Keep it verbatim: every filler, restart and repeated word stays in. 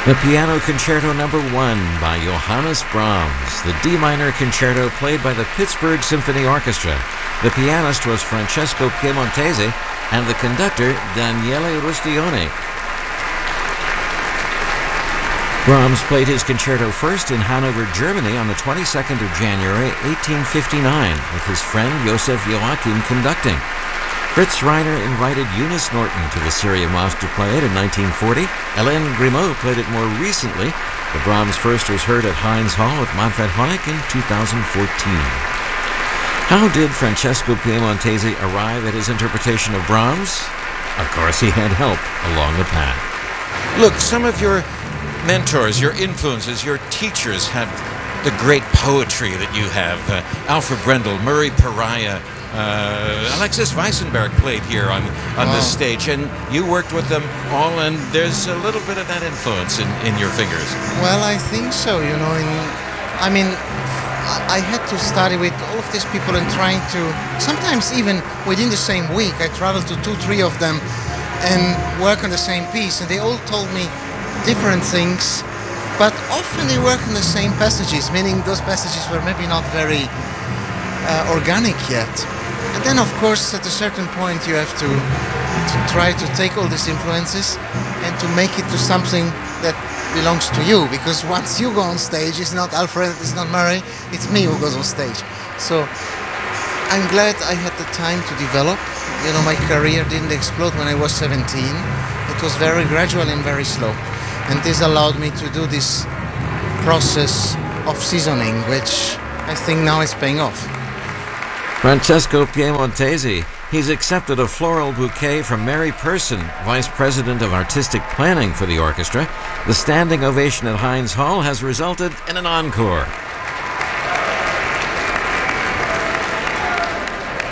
The Piano Concerto Number One by Johannes Brahms, the D minor concerto played by the Pittsburgh Symphony Orchestra. The pianist was Francesco Piemontesi and the conductor Daniele Rustione. Brahms played his concerto first in Hanover, Germany on the twenty-second of January, eighteen fifty-nine, with his friend Joseph Joachim conducting. Fritz Reiner invited Eunice Norton to the Serie Moss to play it in nineteen forty. Hélène Grimaud played it more recently. The Brahms first was heard at Heinz Hall with Manfred Honeck in two thousand fourteen. How did Francesco Piemontesi arrive at his interpretation of Brahms? Of course, he had help along the path. Look, some of your mentors, your influences, your teachers had the great poetry that you have. Uh, Alfred Brendel, Murray Pariah, uh, Alexis Weissenberg played here on, on wow. this stage, and you worked with them all, and there's a little bit of that influence in, in your fingers. Well, I think so, you know. In, I mean, I had to study with all of these people and trying to, sometimes even within the same week, I traveled to two, three of them and work on the same piece, and they all told me different things, but often they work on the same passages, meaning those passages were maybe not very uh, organic yet. And then, of course, at a certain point you have to, to try to take all these influences and to make it to something that belongs to you, because once you go on stage, it's not Alfred, it's not Murray, it's me who goes on stage. So I'm glad I had the time to develop. You know, my career didn't explode when I was seventeen. It was very gradual and very slow. And this allowed me to do this process of seasoning, which I think now is paying off. Francesco Piemontesi. He's accepted a floral bouquet from Mary Person, Vice President of Artistic Planning for the orchestra. The standing ovation at Heinz Hall has resulted in an encore.